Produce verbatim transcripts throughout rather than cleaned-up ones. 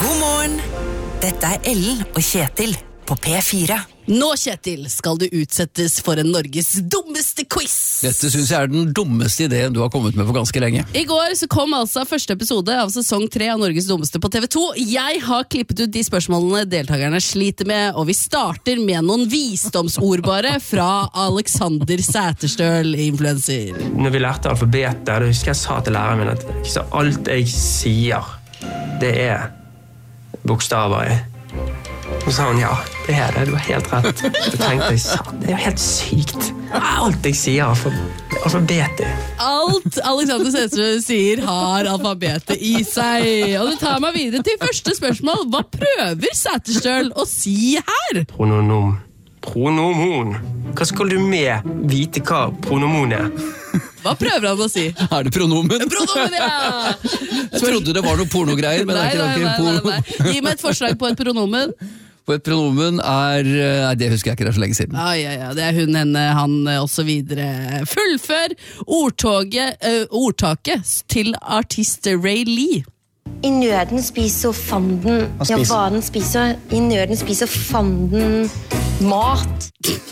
God morgen. Dette er Ellen og Kjetil på P fire. Nå, Kjetil, skal du utsettes for en Norges dummeste quiz. Dette synes jeg er den dummeste ideen du har kommet med for ganske lenge. I går så kom altså første episode av sesong tre av Norges dummeste på T V to. Jeg har klippet ut de spørsmålene deltakerne sliter med, og vi starter med noen visdomsordbare fra Alexander Sæterstøl, influencer. Når vi lærte alfabetet, da husker jeg sa til læreren min at så alt jeg sier, det er bokstaver i. Og så sa hun, ja, det er det, du har helt rett. Så tenkte jeg, det er jo helt sykt. Alt jeg sier er alfabetet. Alt Alexander Sæterstøl sier har alfabetet i seg. Og det tar meg videre til første spørsmål. Hva prøver Sæterstøl å si her? Prononom. Pronomon. Hva skal du med vite hva pronomon er? Hva prøver han å si? Er det pronomen? Pronomen, ja! Jeg trodde det var noe pornogreier, men Nei, det er nei, ikke nei, noe nei, nei. Gi meg et forslag på et pronomen. På et pronomen er... Nei, det husker jeg ikke, det er så lenge siden. Ja, ja, ja, det er hun, henne, han, og så videre. Fullfør ordtoget, uh, ordtaket til artist Ray Lee. I nøden spiser fanden. Ja, hva den spiser. I nøden spiser fanden mat.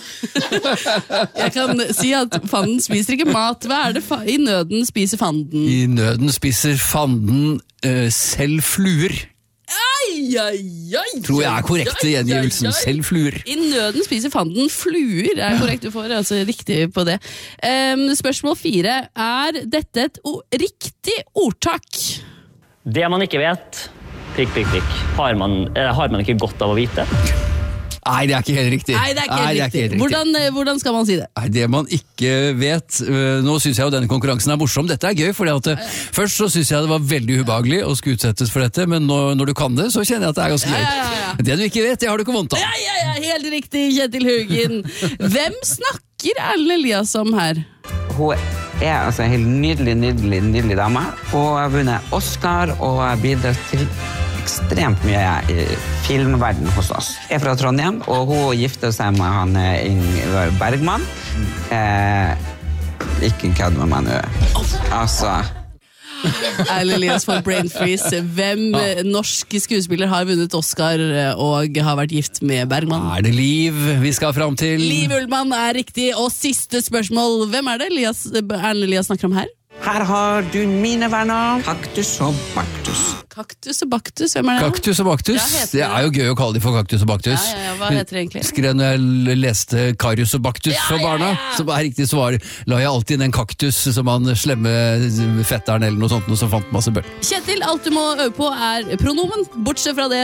Jeg kan si at fanden spiser ikke mat. Hva er det fa- i nøden spiser fanden? I nøden spiser fanden uh, selv fluer. Ai, ai, ai, Tror jeg er korrekt i gjengivelsen. ai, ai. Selv fluer. I nøden spiser fanden fluer. Er korrekt, du får altså riktig på det. Um, spørsmål fire. Er dette et o- riktig ordtak? Det man ikke vet, prikk, prikk, prikk, har man, eh, har man ikke godt av å vite. Nei, det er ikke helt riktig. Nei, det er ikke helt Nei, det er riktig. helt riktig. Hvordan, eh, hvordan skal man si det? Nei, det man ikke vet, øh, nå synes jeg jo denne konkurransen er morsom, dette er gøy, fordi at øh, først så synes jeg det var veldig ubehagelig å skulle utsettes for dette, men nå, når du kan det, så kjenner jeg at det er ganske gøy. Ja, ja, ja, ja. Det du ikke vet, det har du ikke vondt av. Ja, ja, ja, helt riktig, Kjetil Haugen. Hvem snakker Erlend Elias om her? Hun er altså en helt nydelig, nydelig, nydelig dame. Hun har vunnet Oscar og har bidratt til ekstremt mye i filmverden hos oss. Jeg er fra Trondheim, og hun gifter seg med han Ingvar Bergman. Eh, ikke kødd med meg nå. Altså... Erlend Elias får brain freeze. Hvem eh, norsk skuespiller har vunnet Oscar eh, og har vært gift med Bergman? Er det Liv vi skal fram til? Liv Ullmann er riktig, og siste spørsmål. Hvem er det Elias, Erlend Elias snakker om her? Her har du mine venner, Kaktus og Baktus. Kaktus og Baktus, hvem er det? Kaktus og Baktus, Ja, heter det er jo gøy å kalle de for Kaktus og Baktus. Ja, ja, ja, hva heter det egentlig? Skrev når jeg leste Karius og Baktus Ja, for barna, ja, ja. som er riktig svar, la jeg alltid inn en kaktus som han slemme fetteren eller noe sånt, og så fant masse bøll. Kjetil, alt du må øve på er pronomen, bortsett fra det